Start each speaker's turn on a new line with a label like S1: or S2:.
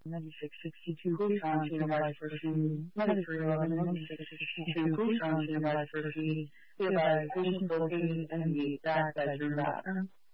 S1: 9662, please round to the vice proceed. 9311, 9662, please round to the vice proceed. Be advised, patients located in the back bedroom bathroom.